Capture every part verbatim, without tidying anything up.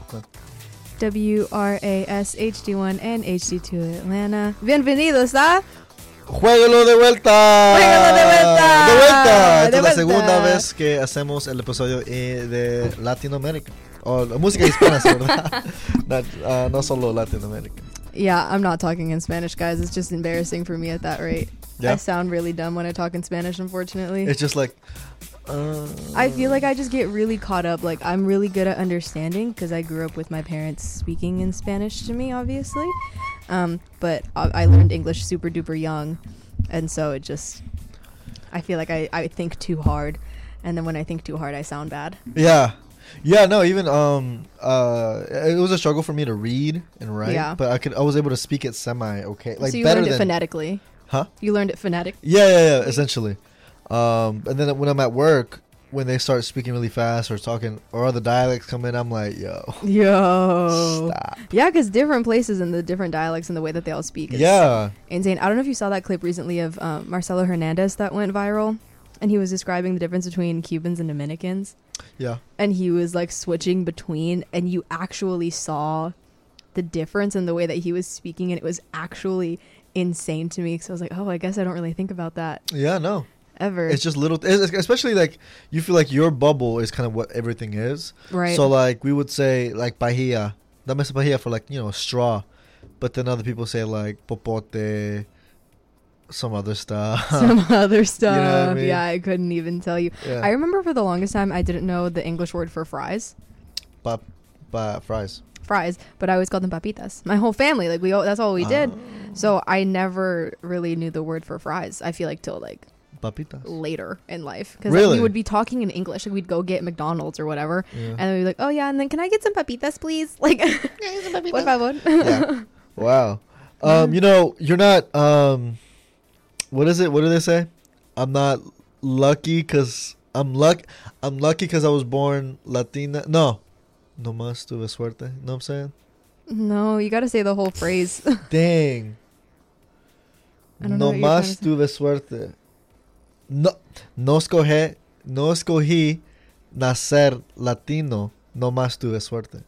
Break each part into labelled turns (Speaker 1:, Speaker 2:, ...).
Speaker 1: Go ahead.
Speaker 2: W R A S H D one and H D two Atlanta. Bienvenidos a
Speaker 1: ¡Juégalo de vuelta!
Speaker 2: ¡Juégalo de vuelta!
Speaker 1: ¡De vuelta! Esta
Speaker 2: ¡De
Speaker 1: es la
Speaker 2: vuelta!
Speaker 1: segunda vez que hacemos el episodio eh, de Latinoamérica. O la música hispana, ¿verdad? Not, uh, no solo Latinoamérica.
Speaker 2: Yeah, I'm not talking in Spanish, guys. It's just embarrassing for me at that rate.
Speaker 1: Yeah?
Speaker 2: I sound really dumb when I talk in Spanish, unfortunately.
Speaker 1: It's just like... Uh,
Speaker 2: I feel like I just get really caught up. Like, I'm really good at understanding because I grew up with my parents speaking in Spanish to me, obviously. Um, but I, I learned English super duper young. And so it just... I feel like I, I think too hard. And then when I think too hard, I sound bad.
Speaker 1: Yeah. Yeah, no, even... um, uh, it was a struggle for me to read and write.
Speaker 2: Yeah.
Speaker 1: But I could. I was able to speak it semi-okay. Like,
Speaker 2: so you
Speaker 1: better
Speaker 2: learned it
Speaker 1: than,
Speaker 2: phonetically?
Speaker 1: Huh?
Speaker 2: You learned it phonetic?
Speaker 1: Yeah, yeah, yeah, essentially. Um, and then when I'm at work, when they start speaking really fast or talking, or other dialects come in, I'm like, yo.
Speaker 2: Yo.
Speaker 1: Stop.
Speaker 2: Yeah, because different places and the different dialects and the way that they all speak is
Speaker 1: Yeah.
Speaker 2: insane. I don't know if you saw that clip recently of um, Marcelo Hernandez that went viral. And he was describing the difference between Cubans and Dominicans.
Speaker 1: Yeah.
Speaker 2: And he was like switching between, and you actually saw the difference in the way that he was speaking. And it was actually insane to me. So I was like, oh, I guess I don't really think about that
Speaker 1: Yeah, no.
Speaker 2: ever.
Speaker 1: It's just little, it's, especially like you feel like your bubble is kind of what everything is.
Speaker 2: Right.
Speaker 1: So like we would say like pajilla, dame esa pajilla for like, you know, straw. But then other people say like popote, some other stuff.
Speaker 2: Some other stuff.
Speaker 1: You know what I mean?
Speaker 2: Yeah, I couldn't even tell you.
Speaker 1: Yeah.
Speaker 2: I remember for the longest time, I didn't know the English word for fries.
Speaker 1: Pa, pa, fries.
Speaker 2: Fries, but I always called them papitas. My whole family, like we, all, that's all we did.
Speaker 1: Oh.
Speaker 2: So I never really knew the word for fries. I feel like till like
Speaker 1: Papitas.
Speaker 2: later in life, because
Speaker 1: Really?
Speaker 2: we would be talking in English. Like we'd go get McDonald's or whatever,
Speaker 1: Yeah.
Speaker 2: and we'd be like, "Oh yeah," and then can I get some papitas, please? Like, por favor.
Speaker 1: Yeah. Wow. Um, you know, you're not, um, what is it? What do they say? I'm not lucky because I'm luck. I'm lucky because I was born Latina. No. No más tuve suerte. Know what I'm saying?
Speaker 2: No, you got to say the whole phrase.
Speaker 1: Dang.
Speaker 2: I don't know
Speaker 1: No
Speaker 2: what you're trying
Speaker 1: más
Speaker 2: to say.
Speaker 1: tuve suerte. No, no escogí, no escogí nacer latino. No más tuve suerte.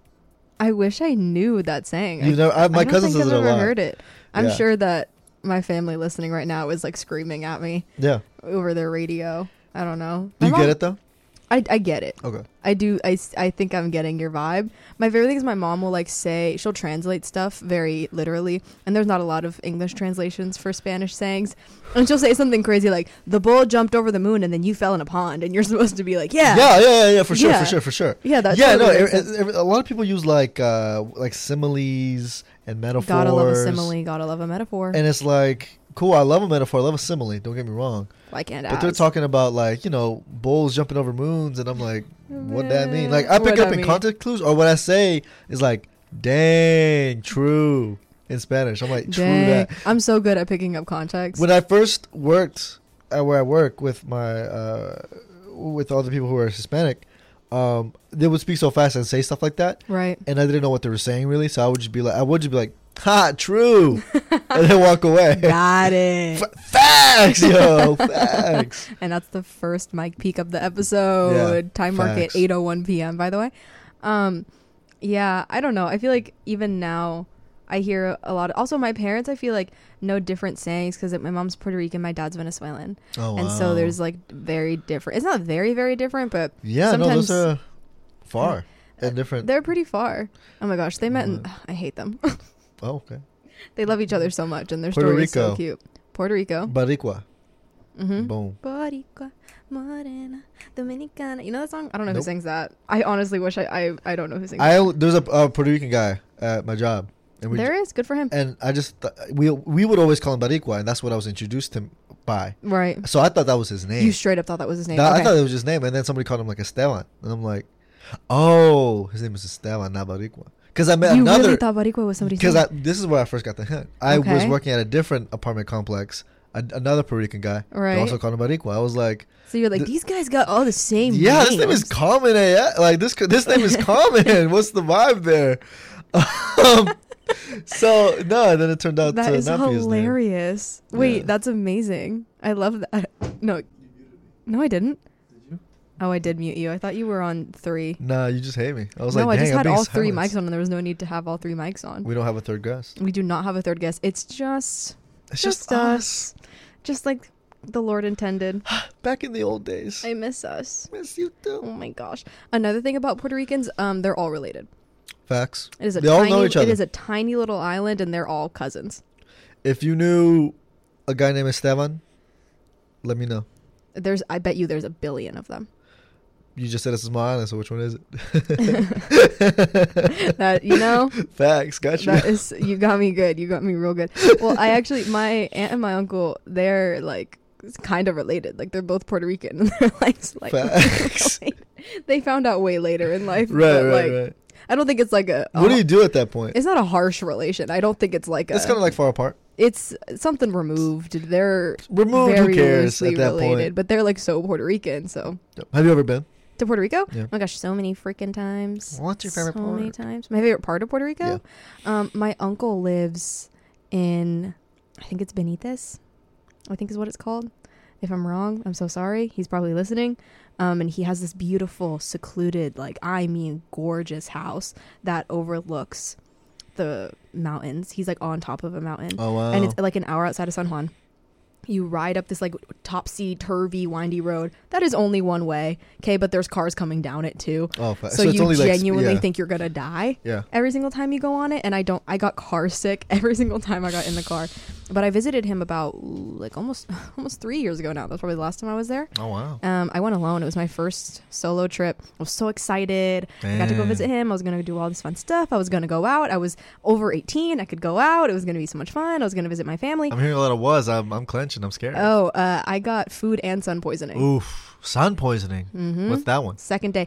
Speaker 2: I wish I knew that saying.
Speaker 1: You
Speaker 2: I,
Speaker 1: know, I, my
Speaker 2: I don't
Speaker 1: cousin
Speaker 2: think
Speaker 1: says
Speaker 2: I've
Speaker 1: it a
Speaker 2: ever
Speaker 1: lot.
Speaker 2: heard it. I'm
Speaker 1: Yeah.
Speaker 2: sure that my family listening right now is like screaming at me
Speaker 1: Yeah.
Speaker 2: over their radio. I don't know.
Speaker 1: Do
Speaker 2: My
Speaker 1: you
Speaker 2: mom-
Speaker 1: get it though?
Speaker 2: I, I get it.
Speaker 1: Okay.
Speaker 2: I do. I, s- I think I'm getting your vibe. My favorite thing is my mom will like say, she'll translate stuff very literally. And there's not a lot of English translations for Spanish sayings. And she'll say something crazy like, the bull jumped over the moon and then you fell in a pond. And you're supposed to be like, yeah.
Speaker 1: Yeah, yeah, yeah, yeah, for sure,
Speaker 2: Yeah.
Speaker 1: for sure, for sure.
Speaker 2: Yeah, that's
Speaker 1: yeah,
Speaker 2: totally
Speaker 1: no,
Speaker 2: makes
Speaker 1: e-
Speaker 2: sense.
Speaker 1: e- a lot of people use like uh like similes and metaphors.
Speaker 2: Gotta love a simile. Gotta love a metaphor.
Speaker 1: And it's like, cool, I love a metaphor, I love a simile, don't get me wrong.
Speaker 2: I can't
Speaker 1: But they're
Speaker 2: ask.
Speaker 1: talking about like, you know, bulls jumping over moons, and I'm like, what that mean? Like I
Speaker 2: What
Speaker 1: pick up
Speaker 2: that
Speaker 1: in
Speaker 2: mean?
Speaker 1: context clues, or what I say is like, dang, true in Spanish. I'm like, true
Speaker 2: Dang.
Speaker 1: that.
Speaker 2: I'm so good at picking up context.
Speaker 1: When I first worked at where I work with my uh with all the people who are Hispanic, um, they would speak so fast and say stuff like that.
Speaker 2: right.
Speaker 1: And I didn't know what they were saying really, so I would just be like, I would just be like, "Ha, true," and then walk away.
Speaker 2: Got it.
Speaker 1: F- facts, yo, facts.
Speaker 2: And that's the first mic peek of the episode.
Speaker 1: Yeah,
Speaker 2: Time mark at
Speaker 1: facts.
Speaker 2: eight oh one p.m. by the way. Um, yeah, I don't know. I feel like even now I hear a lot. Of, also, my parents, I feel like, know different sayings because my mom's Puerto Rican, my dad's Venezuelan.
Speaker 1: Oh,
Speaker 2: And
Speaker 1: wow.
Speaker 2: so there's like very different. It's not very, very different, but
Speaker 1: yeah, no,
Speaker 2: sometimes
Speaker 1: those are far and different.
Speaker 2: they're pretty far. Oh my gosh, they met in,
Speaker 1: Right.
Speaker 2: I hate them.
Speaker 1: Oh, okay.
Speaker 2: They love each other so much and their
Speaker 1: Puerto
Speaker 2: story is so
Speaker 1: Rico.
Speaker 2: cute. Puerto Rico.
Speaker 1: Baricua.
Speaker 2: Mm-hmm.
Speaker 1: Boom.
Speaker 2: Boricua, Morena, Dominicana. You know that song? I don't know
Speaker 1: Nope.
Speaker 2: who sings that. I honestly wish I I, I don't know who sings
Speaker 1: I
Speaker 2: that.
Speaker 1: there's a uh, Puerto Rican guy at my job, and we
Speaker 2: There is. Good for him.
Speaker 1: and I just th- we we would always call him Baricua, and that's what I was introduced to him by.
Speaker 2: Right.
Speaker 1: So I thought that was his name.
Speaker 2: You straight up thought that was his name.
Speaker 1: That-
Speaker 2: okay.
Speaker 1: I thought it was his name, and then somebody called him like Esteban, and I'm like, oh, his name is Esteban, not Baricua. Because I met
Speaker 2: you
Speaker 1: another.
Speaker 2: really thought Boricua was somebody's
Speaker 1: Because
Speaker 2: name?
Speaker 1: this is where I first got the hint. I was
Speaker 2: Okay.
Speaker 1: working at a different apartment complex. A, another Puerto Rican guy. They
Speaker 2: Right.
Speaker 1: also called him Baricua. I was like,
Speaker 2: So you're like,
Speaker 1: th-
Speaker 2: these guys got all the same
Speaker 1: yeah,
Speaker 2: names.
Speaker 1: this name is common. Eh? Yeah, like this. This name is common. What's the vibe there? Um, so no, and then it turned out
Speaker 2: That
Speaker 1: to
Speaker 2: is
Speaker 1: not be his name.
Speaker 2: hilarious. Wait,
Speaker 1: Yeah.
Speaker 2: that's amazing. I love that. No, no, I didn't. Oh, I did mute you. I thought you were on three.
Speaker 1: Nah, you just hate me. I was
Speaker 2: no,
Speaker 1: like,
Speaker 2: I just
Speaker 1: dang,
Speaker 2: had
Speaker 1: I'm being
Speaker 2: all three
Speaker 1: silenced.
Speaker 2: mics on, and there was no need to have all three mics on.
Speaker 1: We don't have a third guest.
Speaker 2: We do not have a third guest. It's just,
Speaker 1: It's
Speaker 2: just,
Speaker 1: just,
Speaker 2: us.
Speaker 1: us.
Speaker 2: just like the Lord intended.
Speaker 1: Back in the old days.
Speaker 2: I miss us.
Speaker 1: miss you
Speaker 2: Oh
Speaker 1: too.
Speaker 2: my gosh. Another thing about Puerto Ricans, um, they're all related.
Speaker 1: Facts.
Speaker 2: It is a
Speaker 1: They
Speaker 2: tiny,
Speaker 1: all know each other.
Speaker 2: It is a tiny little island, and they're all cousins.
Speaker 1: If you knew a guy named Esteban, let me know.
Speaker 2: There's, I bet you, there's a billion of them.
Speaker 1: You just said this is my island, so which one is it?
Speaker 2: That, you know,
Speaker 1: Facts. Got you.
Speaker 2: that is, you got me good. You got me real good. Well, I actually, my aunt and my uncle, they're like kind of related. Like they're both Puerto Rican, and they're like, like
Speaker 1: Facts.
Speaker 2: they found out way later in life.
Speaker 1: Right,
Speaker 2: but,
Speaker 1: right,
Speaker 2: like,
Speaker 1: right.
Speaker 2: I don't think it's like a.
Speaker 1: What
Speaker 2: a-
Speaker 1: do you do at that point?
Speaker 2: It's not a harsh relation. I don't think it's like a.
Speaker 1: It's kind of like far apart.
Speaker 2: It's something removed. They're
Speaker 1: Removed.
Speaker 2: very
Speaker 1: Who cares
Speaker 2: loosely
Speaker 1: at that
Speaker 2: related,
Speaker 1: point?
Speaker 2: but they're like so Puerto Rican. So
Speaker 1: Have you ever been?
Speaker 2: to Puerto Rico?
Speaker 1: Yeah.
Speaker 2: Oh my gosh, so many freaking times.
Speaker 1: What's your favorite
Speaker 2: so
Speaker 1: part?
Speaker 2: many times. My favorite part of Puerto Rico? Um, my uncle lives in, I think it's Benitez, I think is what it's called. If I'm wrong, I'm so sorry. He's probably listening. Um, and he has this beautiful, secluded, like, I mean, gorgeous house that overlooks the mountains. He's like on top of a mountain.
Speaker 1: Oh wow.
Speaker 2: And it's like an hour outside of San Juan. You ride up this like topsy-turvy, windy road. That is only one way. Okay, but there's cars coming down it too.
Speaker 1: oh, fa-
Speaker 2: So,
Speaker 1: it's
Speaker 2: you
Speaker 1: only like sp-
Speaker 2: genuinely
Speaker 1: yeah.
Speaker 2: think you're gonna die
Speaker 1: Yeah.
Speaker 2: every single time you go on it. And I don't. I got car sick every single time I got in the car. But I visited him about like almost almost three years ago now. That's probably the last time I was there.
Speaker 1: Oh wow.
Speaker 2: Um, I went alone. It was my first solo trip. I was so excited. I got to go
Speaker 1: Damn.
Speaker 2: visit him. I was going to do all this fun stuff. I was going to go out. I was over eighteen. I could go out. It was going to be so much fun. I was going to visit my family.
Speaker 1: I'm hearing a lot of was. I'm I'm clenching. I'm scared.
Speaker 2: Oh, uh, I got food and sun poisoning.
Speaker 1: Oof. Sun poisoning.
Speaker 2: Mm-hmm.
Speaker 1: What's that one?
Speaker 2: Second day,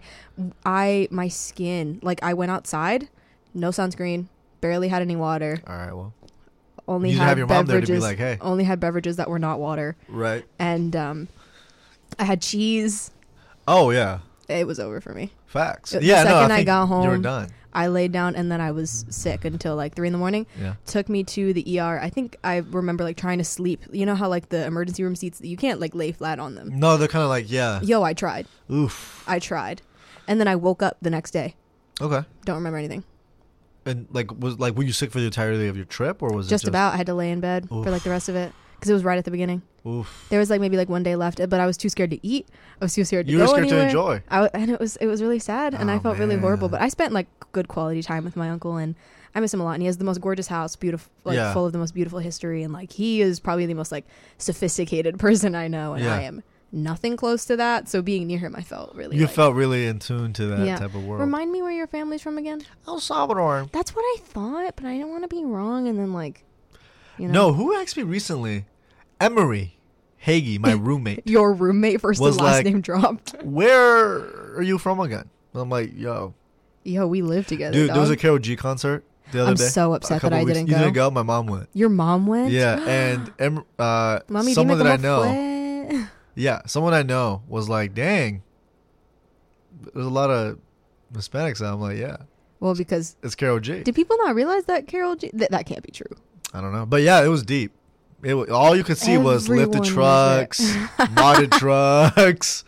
Speaker 2: I my skin, like I went outside, no sunscreen, barely had any water,
Speaker 1: All right. Well.
Speaker 2: only
Speaker 1: You should
Speaker 2: had
Speaker 1: have your mom there to
Speaker 2: beverages,
Speaker 1: be like, hey.
Speaker 2: only had beverages that were not water,
Speaker 1: Right.
Speaker 2: and um, I had cheese.
Speaker 1: Oh yeah.
Speaker 2: It was over for me.
Speaker 1: Facts.
Speaker 2: The
Speaker 1: yeah. No.
Speaker 2: second
Speaker 1: I,
Speaker 2: I
Speaker 1: think
Speaker 2: got
Speaker 1: you were
Speaker 2: home,
Speaker 1: done.
Speaker 2: I laid down and then I was sick until like three in the morning.
Speaker 1: Yeah.
Speaker 2: Took me to the E R. I think I remember like trying to sleep. You know how like the emergency room seats, you can't like lay flat on them.
Speaker 1: No, they're kind of like yeah.
Speaker 2: Yo, I tried.
Speaker 1: Oof.
Speaker 2: I tried. And then I woke up the next day.
Speaker 1: Okay.
Speaker 2: Don't remember anything.
Speaker 1: And like was like were you sick for the entirety of your trip or was
Speaker 2: Just,
Speaker 1: it just
Speaker 2: about. I had to lay in bed for like the rest of it because it was right at the beginning.
Speaker 1: Oof.
Speaker 2: There was like maybe like one day left, but I was too scared to eat. I was too scared to
Speaker 1: You
Speaker 2: go
Speaker 1: were scared
Speaker 2: anywhere.
Speaker 1: to enjoy.
Speaker 2: I w- and it was it was really sad, and
Speaker 1: Oh,
Speaker 2: I felt really horrible.
Speaker 1: man.
Speaker 2: But I spent like good quality time with my uncle, and I miss him a lot. And he has the most gorgeous house, beautiful, like
Speaker 1: Yeah.
Speaker 2: full of the most beautiful history, and like he is probably the most like sophisticated person I know, and
Speaker 1: Yeah.
Speaker 2: I am nothing close to that. So being near him, I felt really.
Speaker 1: You
Speaker 2: like,
Speaker 1: felt really in tune to that
Speaker 2: Yeah.
Speaker 1: type of world.
Speaker 2: Remind me where your family's from again.
Speaker 1: El Salvador.
Speaker 2: That's what I thought, but I didn't want to be wrong, and then like, you know,
Speaker 1: No, who asked me recently? Emery Hagee, my roommate.
Speaker 2: your roommate first
Speaker 1: Was
Speaker 2: and last
Speaker 1: like-
Speaker 2: name dropped.
Speaker 1: Where are you from again? I'm like, yo,
Speaker 2: Yo, we live together.
Speaker 1: dude.
Speaker 2: dog.
Speaker 1: There was a Karol G concert the other
Speaker 2: I'm
Speaker 1: day.
Speaker 2: so
Speaker 1: a
Speaker 2: upset
Speaker 1: couple
Speaker 2: that I
Speaker 1: weeks-
Speaker 2: didn't
Speaker 1: You
Speaker 2: go.
Speaker 1: didn't go. My mom went.
Speaker 2: Your mom went.
Speaker 1: Yeah, and em- uh,
Speaker 2: Mommy,
Speaker 1: someone
Speaker 2: dime
Speaker 1: that I
Speaker 2: como
Speaker 1: know.
Speaker 2: fue.
Speaker 1: Yeah, someone I know was like, dang. There's a lot of Hispanics. I'm like, yeah,
Speaker 2: Well, because
Speaker 1: it's Karol G.
Speaker 2: did people not realize that Karol G? That that can't be true.
Speaker 1: I don't know, but yeah, it was deep. It wa- all you could see was lifted
Speaker 2: Everyone
Speaker 1: trucks, modded trucks,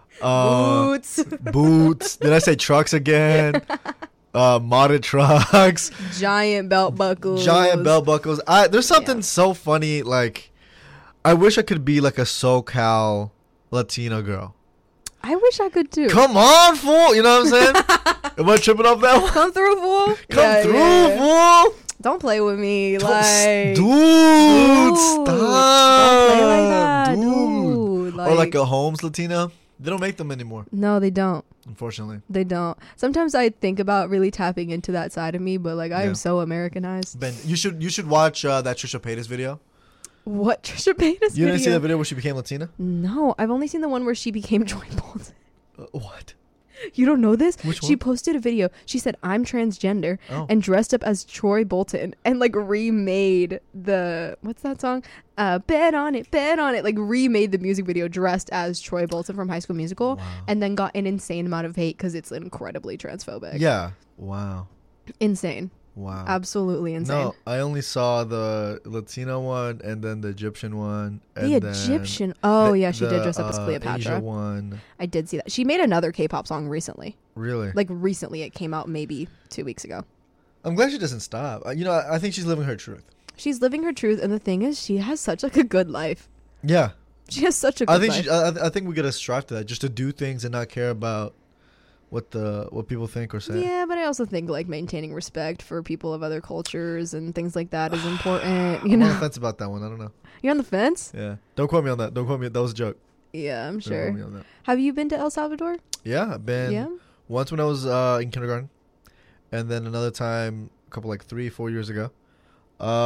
Speaker 1: uh,
Speaker 2: Boots,
Speaker 1: boots. Did I say trucks again? Uh, modded trucks,
Speaker 2: giant belt buckles,
Speaker 1: giant belt buckles. I there's something
Speaker 2: Yeah.
Speaker 1: so funny. Like, I wish I could be like a SoCal Latino girl.
Speaker 2: I wish I could too.
Speaker 1: Come on, fool. You know what I'm saying? Am I tripping off that one?
Speaker 2: Come through, fool.
Speaker 1: Come
Speaker 2: Yeah,
Speaker 1: through,
Speaker 2: yeah.
Speaker 1: fool.
Speaker 2: Don't play with me,
Speaker 1: Don't s-
Speaker 2: like
Speaker 1: dude,
Speaker 2: Dude,
Speaker 1: stop.
Speaker 2: Don't play like that,
Speaker 1: dude.
Speaker 2: dude.
Speaker 1: Or like a Holmes Latina. They don't make them anymore,
Speaker 2: No, they don't.
Speaker 1: unfortunately.
Speaker 2: They don't. Sometimes I think about really tapping into that side of me, but like I
Speaker 1: Yeah.
Speaker 2: am so Americanized.
Speaker 1: Ben, you should you should watch uh, that Trisha Paytas video.
Speaker 2: What Trisha Paytas
Speaker 1: You
Speaker 2: video?
Speaker 1: didn't see the video where she became Latina?
Speaker 2: No, I've only seen the one where she became Joy Bolton.
Speaker 1: Uh, what?
Speaker 2: You don't know this?
Speaker 1: Which
Speaker 2: She
Speaker 1: one?
Speaker 2: posted a video. She said, I'm transgender
Speaker 1: Oh.
Speaker 2: and dressed up as Troy Bolton and like remade the, what's that song? Uh, bet on it, bet on it. Like remade the music video dressed as Troy Bolton from High School Musical
Speaker 1: Wow.
Speaker 2: and then got an insane amount of hate because it's incredibly transphobic.
Speaker 1: Yeah. Wow.
Speaker 2: Insane.
Speaker 1: Wow.
Speaker 2: Absolutely insane.
Speaker 1: No, I only saw the Latino one and then the Egyptian one. And
Speaker 2: The
Speaker 1: then
Speaker 2: Egyptian. Oh,
Speaker 1: the-
Speaker 2: yeah, she
Speaker 1: the,
Speaker 2: did dress up as
Speaker 1: uh,
Speaker 2: Cleopatra.
Speaker 1: Asia one.
Speaker 2: I did see that. She made another K-pop song recently.
Speaker 1: Really?
Speaker 2: Like, recently. It came out maybe two weeks ago.
Speaker 1: I'm glad she doesn't stop. Uh, You know, I, I think she's living her truth.
Speaker 2: She's living her truth, and the thing is, she has such, like, a good life.
Speaker 1: Yeah.
Speaker 2: She has such a good
Speaker 1: I think
Speaker 2: life.
Speaker 1: she, I, I think we gotta strive to that, just to do things and not care about what the what people think or say.
Speaker 2: Yeah, but I also think, like, maintaining respect for people of other cultures and things like that is important, you
Speaker 1: I'm on the
Speaker 2: know?
Speaker 1: fence about that one. I don't know.
Speaker 2: You're on the fence?
Speaker 1: Yeah. Don't quote me on that. Don't quote me. That was a joke.
Speaker 2: Yeah, I'm
Speaker 1: Don't quote me
Speaker 2: sure.
Speaker 1: on that.
Speaker 2: Have you been to El Salvador?
Speaker 1: Yeah, I've been
Speaker 2: Yeah?
Speaker 1: once when I was uh, in kindergarten, and then another time, a couple like three, four years ago. Uh,